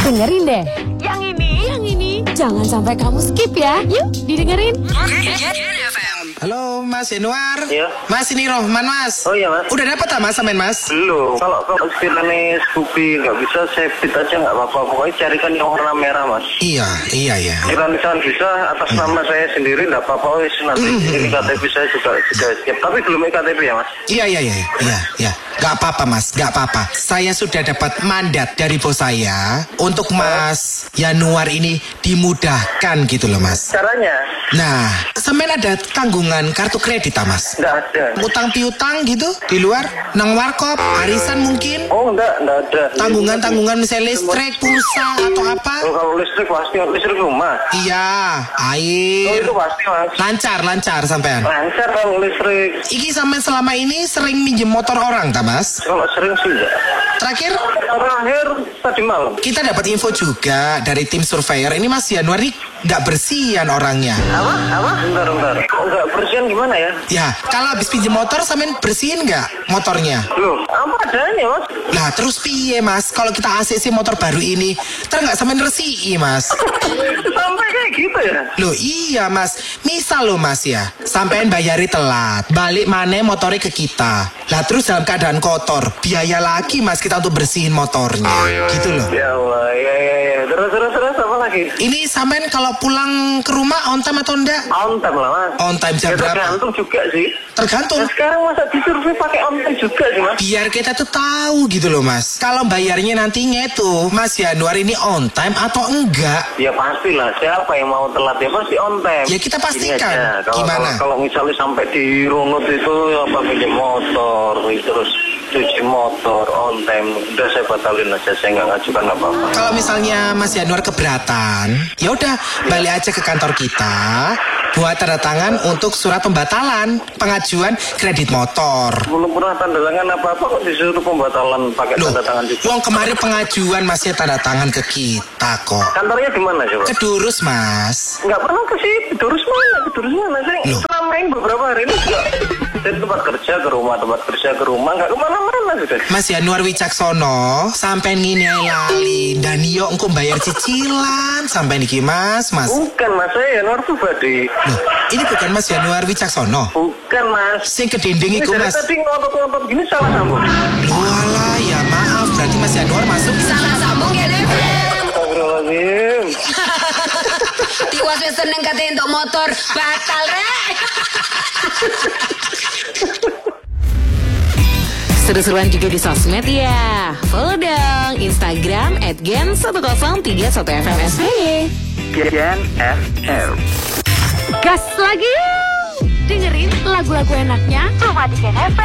Dengerin deh. Yang ini. Jangan sampai kamu skip ya. Yuk, didengerin. Halo Mas Yanuar. Iya. Mas, ini Rohman Mas. Oh iya Mas. Udah dapat tak Mas sampean Mas? Belum. Kalau sekiranya Scoopy nggak bisa, saya fit aja nggak apa-apa. Pokoknya carikan yang warna merah Mas. Iya. Jika misalnya bisa atas nama saya sendiri nggak apa-apa. Wis nanti ini KTP saya juga siap. Tapi belum KTP ya Mas? Iya. Gak apa-apa Mas, gak apa-apa. Saya sudah dapat mandat dari bos saya untuk Mas Yanuar ini dimudahkan gitu loh Mas. Caranya? Nah, sampean ada tanggungan kartu kredit tak Mas? Nggak ada. Utang piutang gitu di luar, nang warkop, arisan mungkin? Oh nggak ada. Tanggungan misalnya listrik, pulsa atau apa? Oh, kalau listrik pasti listrik rumah. Iya, Oh air. itu pasti Mas. Lancar sampean. Lancar kalau listrik. Iki sampean selama ini sering minjem motor orang tak Mas? Kalau sering sih enggak. Terakhir Terakhir tadi malam. kita dapat info juga dari tim surveyor. Ini Mas Yanuar ini nggak bersihan orangnya. Apa? Bentar. Kok nggak bersihan gimana ya? Ya, kalau habis pinjem motor sampean bersihin nggak motornya? Loh, apa adanya Mas? Lah terus piye Mas? Kalau kita ACC motor baru ini, nggak sampean resiki Mas? Sampai kayak gitu ya? Loh iya Mas, misal loh Mas ya, sampean bayari telat, balik mana motornya ke kita. Lah terus dalam keadaan kotor, biaya lagi Mas kita untuk bersihin motornya, gitu loh. Ya Allah, ya. Terus apa lagi? Ini sampean kalau pulang ke rumah on time atau enggak? On time lah Mas. On time jam Ya, berapa? tergantung juga sih. Tergantung. Nah, sekarang masa disurvey pakai on time juga sih Mas? Biar kita tuh tahu gitu loh Mas. Kalau bayarnya nantinya itu Mas Yanuar ini on time atau enggak? Ya pastilah, siapa yang mau telat ya pasti on time. Ya kita pastikan. Ini aja, Gimana? Kalau misalnya sampai dirunut itu apa pinjam motor, terus cuci motor on time, udah saya batalin aja, saya nggak ngajukan apa-apa. Kalau misalnya Mas Yanuar keberatan, ya udah balik aja ke kantor kita buat tanda tangan untuk surat pembatalan pengajuan kredit motor. Belum pernah tanda tangan apa-apa kok disuruh pembatalan pakai Loh, tanda tangan juga. uang kemarin pengajuan masih tanda tangan ke kita kok. Kantornya di mana coba? Kedurus Mas. Nggak pernah ke situ. Kedurus mana? Saya Loh. selama ini beberapa hari ini juga dari tempat kerja ke rumah, nggak kemana-mana sudah. Mas Yanuar Wicaksono sampai ngini ae lali dan yo engko bayar cicilan sampai niki Mas. Bukan Mas, saya Yanuar Pribadi. Loh, ini bukan Mas Yanuar Wicaksono. Bukan Mas. Sing kedinding Ini iku dari Mas. tadi ngotot gini salah sambung. Walah, ya maaf berarti Mas Yanuar masuk. Salah sambung ya deh. Astagfirullahaladzim. Tiwas wis seneng katanya untuk motor. Batal rek. Seru-seruan juga di sosmed ya. Follow dong Instagram @gen1031fmsby. Gen FM. Gas lagi yuk. Dengerin lagu-lagu enaknya cuma di Gen FM.